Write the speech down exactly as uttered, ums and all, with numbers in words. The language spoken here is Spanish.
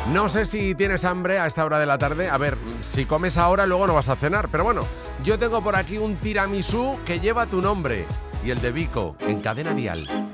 No sé si tienes hambre a esta hora de la tarde. A ver, si comes ahora, luego no vas a cenar. Pero bueno, yo tengo por aquí un tiramisú que lleva tu nombre y el de Vico en Cadena Dial.